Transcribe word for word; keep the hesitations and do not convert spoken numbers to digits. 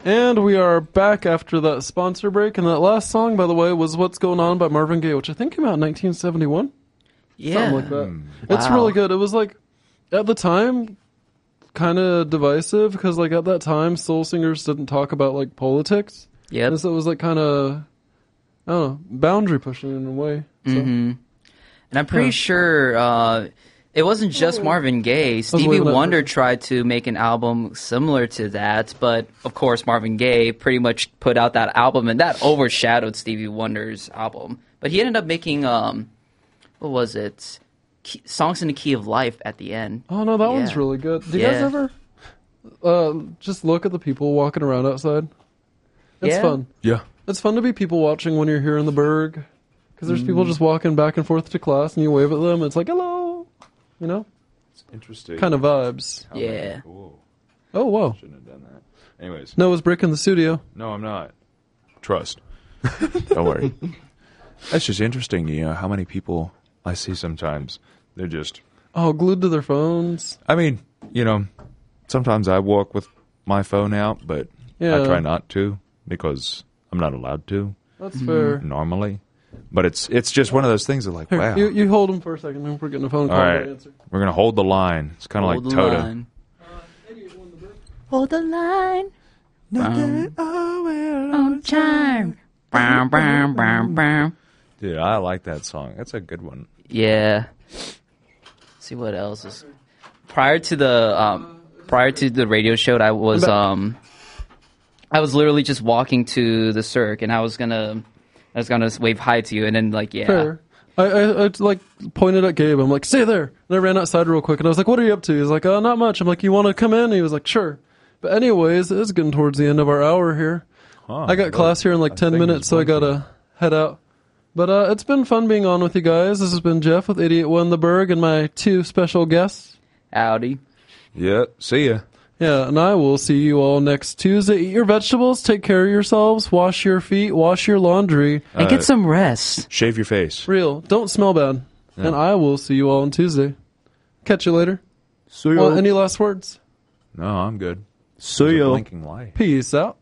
And we are back after that sponsor break. And that last song, by the way, was What's Going On by Marvin Gaye, which I think came out in nineteen seventy-one. Yeah. Something like that. Mm. It's Wow. really good. It was like, at the time, kind of divisive because like at that time, soul singers didn't talk about like politics. Yep. And so it was like kind of, I don't know, boundary pushing in a way. So. Mm-hmm. And I'm pretty Yeah. sure uh, it wasn't just Marvin Gaye. Stevie waving at Wonder her. tried to make an album similar to that, but of course Marvin Gaye pretty much put out that album, and that overshadowed Stevie Wonder's album. But he ended up making, um, what was it? Key, Songs in the Key of Life at the end. Oh no, that Yeah. one's really good. Do you Yeah. guys ever uh, just look at the people walking around outside? It's Yeah. fun. Yeah. It's fun to be people watching when you're here in the Berg. Because there's people Mm. just walking back and forth to class and you wave at them. It's like, hello. You know? It's interesting. Kind of vibes. How Yeah. many- Whoa. Oh, whoa. Shouldn't have done that. Anyways. Noah's breaking the studio. No, I'm not. Trust. Don't worry. That's just interesting, you know, how many people I see sometimes. They're just, Oh, glued to their phones. I mean, you know, sometimes I walk with my phone out, but Yeah. I try not to because I'm not allowed to That's fair. normally. But it's it's just one of those things that like, Here, wow. you, you hold them for a second. Then we're getting a phone call All to right. answer. We're going to hold the line. It's kind of like Hold the Toto. line. Hold the line. Nothing I will On time. Bam, bam, bam, bam. Dude, I like that song. That's a good one. Yeah. Let's see what else is. Prior to the um, prior to the radio show, I was um, I was literally just walking to the Cirque, and I was gonna I was gonna wave hi to you, and then like yeah, Fair. I, I, I like pointed at Gabe. I'm like, stay there. And I ran outside real quick and I was like, what are you up to? He's like, uh, not much. I'm like, you want to come in? And he was like, sure. But anyways, it's getting towards the end of our hour here. Huh, I got class here in like I ten think minutes, it's so I one thing. gotta head out. But uh, it's been fun being on with you guys. This has been Jeff with eighty-eight one The Berg and my two special guests. howdy. Yeah, see ya. Yeah, and I will see you all next Tuesday. Eat your vegetables, take care of yourselves, wash your feet, wash your laundry. And Uh, get some rest. Shave your face. Real. Don't smell bad. Yeah. And I will see you all on Tuesday. Catch you later. See Well, any last words? No, I'm good. See There's a ya. blinking light. Peace out.